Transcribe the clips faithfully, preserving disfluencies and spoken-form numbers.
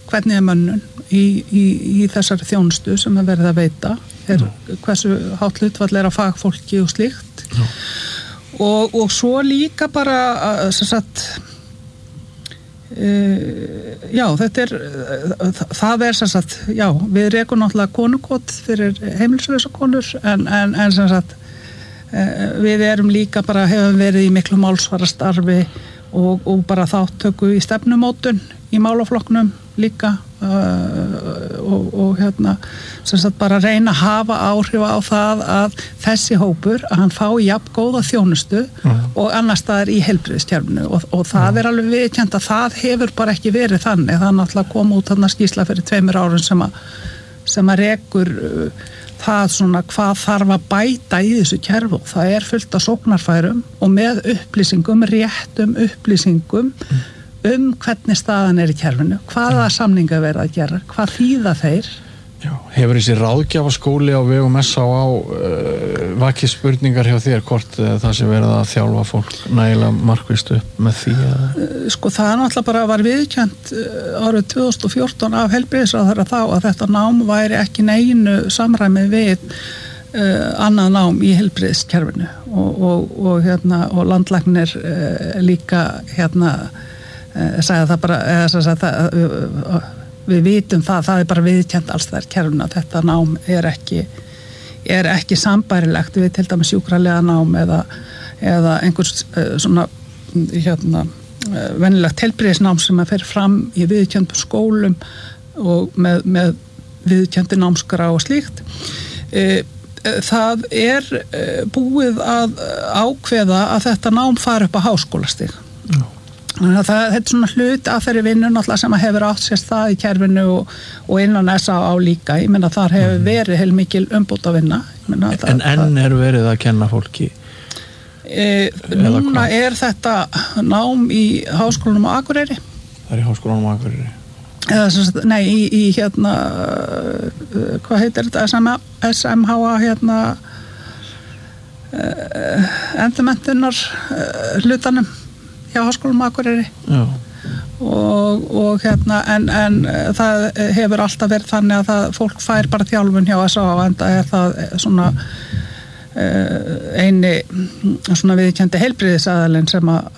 hvernig er mönnun í, í, í þessari þjónustu sem er verið að veita, er, hversu hátt hlutfall er að fagfólki og slíkt og, og svo líka bara sem sagt uh, já, þetta er það er sem sagt, já, við rekum náttúrulega konukot fyrir heimilislausa konur en, en, en sem sagt uh, við erum líka bara, hefum verið í miklu málsvarastarfi og, og bara þáttöku í stefnumótun í málaflokknum líka uh, og, og hérna sem sagt bara reyna að hafa áhrif á það að þessi hópur að hann fái jafn góða þjónustu mm. og annars staðar í heilbrigðiskerfinu og, og það mm. er alveg viðurkennt að það hefur bara ekki verið þannig, það náttúrulega kom út þarna skýrsla fyrir tveimur árum sem að sem að rekur uh, það svona hvað þarf að bæta í þessu kerfi og það er fullt af sóknarfærum og með upplýsingum, réttum upplýsingum mm. um hvernig staðan er í kerfinu, hvaða ja. samninga verið að gera, hvað þýða þeir. Já, hefur þessi ráðgjafaskóli á vegum S á á uh, vakið spurningar hjá þér hvort uh, það sé verið að þjálfa fólk nægilega markvisst upp með því að... Uh, sko það náttúrulega bara var viðurkennt uh, árið tvö þúsund og fjórtán af heilbrigðisráðherra þá að þetta nám væri ekki neinu samræmi við uh, annað nám í heilbrigðiskerfinu og, og, og, hérna, og landlæknir uh, líka hérna sagði það bara eða, það, við vitum það það er bara viðkent alls þær kerfuna þetta nám er ekki er ekki sambærilegt við til dæmis sjúkralega nám eða, eða einhvers svona hérna, venjulegt heilbrigðisnám sem að fer fram í viðkentum skólum og með, með viðkendi námskrá og slíkt það er búið að ákveða að þetta nám fari upp á háskólastig Já Þannig að það, þetta er svona hlut að þeirri vinnu náttúrulega sem að hefur átt sér stað í kerfinu og, og innan S á á líka. Ég meina þar hefur verið heilmikil umbóta vinna. Meina, það, en enn er verið að kenna fólki? E, núna er þetta nám í Háskólanum á Akureyri. Það er í Háskólanum á Akureyri? Eða, sagt, nei, í, í hérna, hvað heitir þetta? S M H A hérna, uh, endurmenntunar uh, hlutanum. hjá Háskólanum á Akureyri og, og hérna en, en það hefur alltaf verið þannig að það, fólk fær bara þjálfun hjá S á á en það er það svona eini svona viðkendi heilbrigðisaðilinn sem að,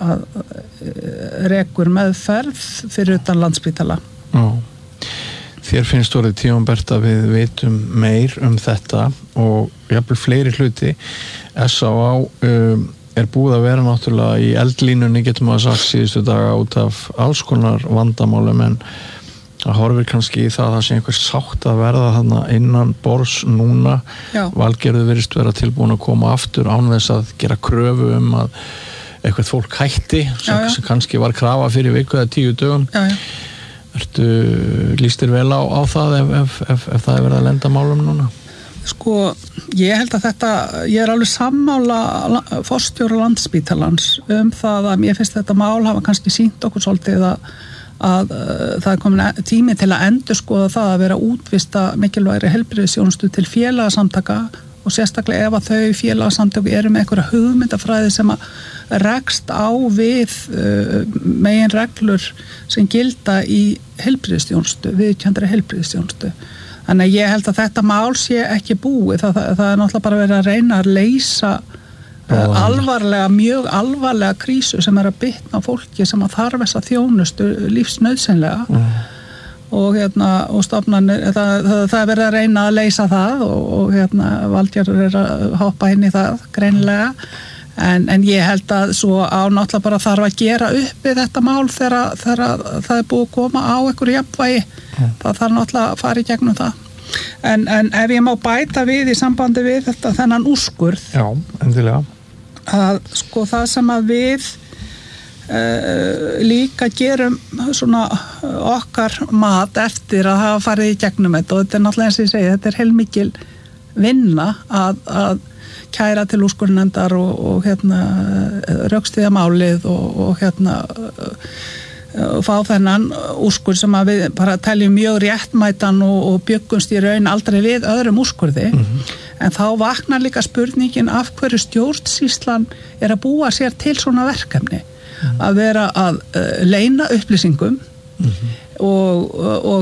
að rekur meðferð fyrir utan Landspítala. Já. Þér finnst orðið tímabært að við vitum meir um þetta og jafnvel fleiri hluti. S á á um, er búið að vera náttúrulega í eldlínunni getum við að sagt síðustu daga út af alls konar vandamálum en það horfir kannski í það að það sé einhver sátt að verða þarna innan borðs núna. Já. Valgerður virðist vera tilbúin að koma aftur án þess að gera kröfu um að eitthvað fólk hætti sem, já, já. sem kannski var krafa fyrir viku eða tíu dögum. Já, já. Ertu lístir vel á, á það ef, ef, ef, ef það er verið að lenda málum núna? Sko, ég held að þetta, ég er alveg sammála forstjóra Landspítalans um það að mér finnst þetta mál hafa kannski sýnt okkur svolítið að, að, að það er komin tími til að endurskoða það að vera útvista mikilvægri heilbrigðisþjónustu til félagasamtaka og sérstaklega ef að þau félagasamtöku eru með einhverja hugmyndafræði sem að rekst á við uh, megin reglur sem gilda í heilbrigðisþjónustu, viðurkenndri heilbrigðisþjónustu. Þannig að ég held að þetta mál sé ekki búið, það, það, það er náttúrulega bara verið að reyna að leysa uh, alvarlega, mjög alvarlega krísu sem er að bitna á fólki sem að þarf þessa þjónustu lífsnauðsynlega mm. og, hérna, og stofnanir, það, það, það er verið að reyna að leysa það og, og hérna, Valgerður er að hoppa inn í það greinilega. En, en ég held að svo á náttúrulega bara þarf að gera upp við þetta mál þegar, þegar það er búið að koma á einhverju jafnvægi mm. það þarf náttúrulega að fara í gegnum það en, en ef ég má bæta við í sambandi við þetta þennan úrskurð Já, endilega að sko það sem að við uh, líka gerum svona okkar mat eftir að hafa farið í gegnum þetta og þetta er náttúrulega eins og ég segi, þetta er heilmikil vinna að, að kæra til úrskurðarnefndar og, og hérna rökstyðja málið og, og hérna og fá þennan úrskurð sem að við bara teljum mjög réttmætan og, og bjöggumst í raun aldrei við öðrum úrskurði mm-hmm. en þá vaknar líka spurningin af hverju stjórnsýslan er að búa sér til svona verkefni mm-hmm. að vera að uh, leyna upplýsingum mm-hmm. og, og